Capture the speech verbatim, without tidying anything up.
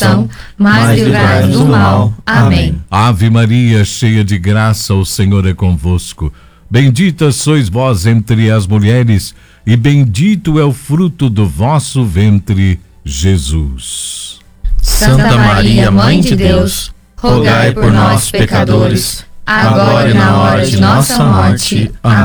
tentação, mas livrai-nos do mal. Amém. Ave Maria, cheia de graça, o Senhor é convosco. Bendita sois vós entre as mulheres, e bendito é o fruto do vosso ventre, Jesus. Santa Maria, Mãe de Deus, rogai por nós, pecadores, agora e na hora de nossa morte. Amém.